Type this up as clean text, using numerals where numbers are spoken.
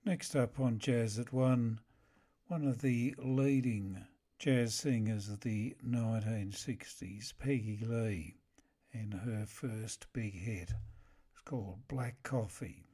Next up on Jazz at One, one of the leading jazz singers of the 1960s, Peggy Lee, and her first big hit. It's called Black Coffee.